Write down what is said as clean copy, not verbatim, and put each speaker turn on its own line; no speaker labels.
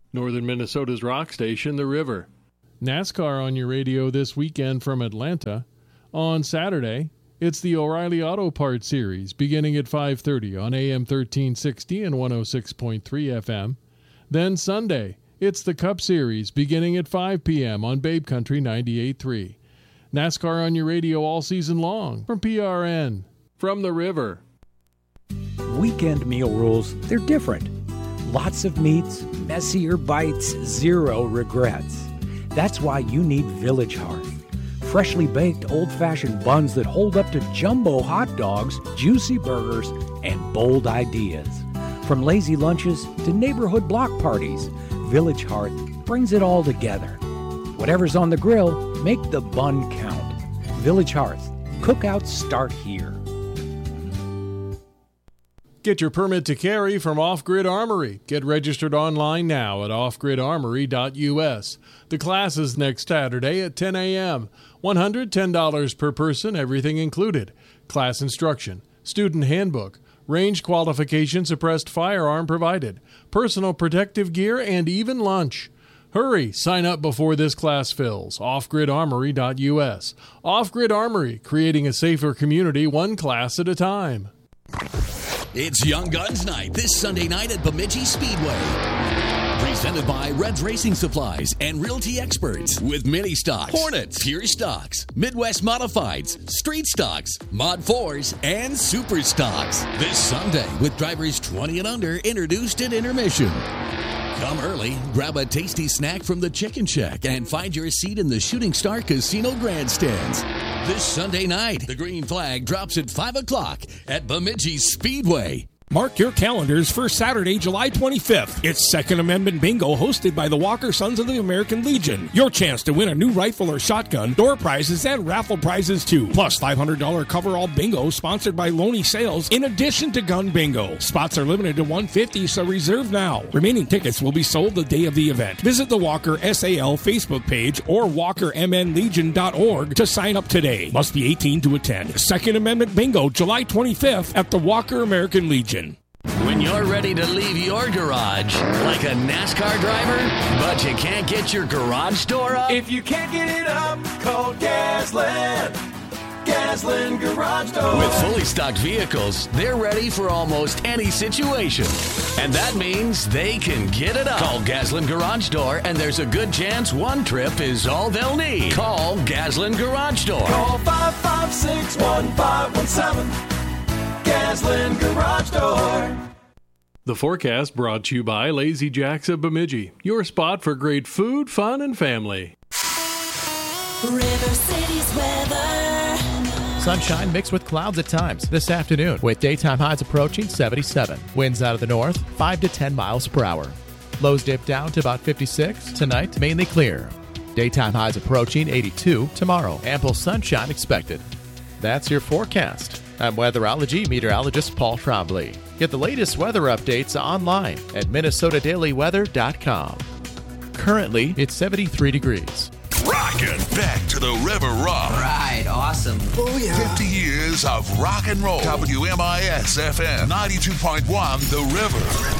Northern Minnesota's rock station, The River. NASCAR on your radio this weekend from Atlanta. On Saturday, it's the O'Reilly Auto Parts Series, beginning at 5:30 on AM 1360 and 106.3 FM. Then Sunday, it's the Cup Series, beginning at 5 p.m. on Babe Country 98.3. NASCAR on your radio all season long from PRN. From The River.
Weekend meal rules, they're different. Lots of meats, messier bites, zero regrets. That's why you need Village Hearth. Freshly baked old-fashioned buns that hold up to jumbo hot dogs, juicy burgers, and bold ideas. From lazy lunches to neighborhood block parties, Village Hearth brings it all together. Whatever's on the grill, make the bun count. Village Hearth. Cookouts start here.
Get your permit to carry from Off Grid Armory. Get registered online now at offgridarmory.us. The class is next Saturday at 10 a.m. $110 per person, everything included. Class instruction, student handbook, range qualification, suppressed firearm provided, personal protective gear, and even lunch. Hurry, sign up before this class fills. offgridarmory.us. Off Grid Armory, creating a safer community one class at a time.
It's Young Guns Night this Sunday night at Bemidji Speedway. Presented by Reds Racing Supplies and Realty Experts with Mini Stocks, Hornets, Pure Stocks, Midwest Modifieds, Street Stocks, Mod 4s, and Super Stocks. This Sunday with drivers 20 and under introduced at intermission. Come early, grab a tasty snack from the Chicken Shack, and find your seat in the Shooting Star Casino grandstands. This Sunday night, the green flag drops at 5 o'clock at Bemidji Speedway.
Mark your calendars for Saturday, July 25th. It's Second Amendment Bingo hosted by the Walker Sons of the American Legion. Your chance to win a new rifle or shotgun, door prizes, and raffle prizes too. Plus $500 coverall bingo sponsored by Loney Sales in addition to gun bingo. Spots are limited to 150, so reserve now. Remaining tickets will be sold the day of the event. Visit the Walker SAL Facebook page or WalkerMNLegion.org to sign up today. Must be 18 to attend. Second Amendment Bingo, July 25th at the Walker American Legion.
When you're ready to leave your garage like a NASCAR driver, but you can't get your garage door up?
If you can't get it up, call Gasland. Gasland Garage Door.
With fully stocked vehicles, they're ready for almost any situation. And that means they can get it up. Call Gasland Garage Door, and there's a good chance one trip is all they'll need. Call Gasland Garage Door.
Call 556-1517. Gasland Garage Door.
The forecast brought to you by Lazy Jacks of Bemidji, your spot for great food, fun, and family.
River City's weather.
Sunshine mixed with clouds at times this afternoon, with daytime highs approaching 77. Winds out of the north, 5 to 10 miles per hour. Lows dip down to about 56. Tonight, mainly clear. Daytime highs approaching 82 tomorrow. Ample sunshine expected. That's your forecast. I'm weatherology meteorologist Paul Trombley. Get the latest weather updates online at minnesotadailyweather.com. Currently, it's 73 degrees.
Rockin' back to the River Rock.
Right, awesome.
Oh, yeah. 50 years of rock and roll. WMIS FM 92.1 The River.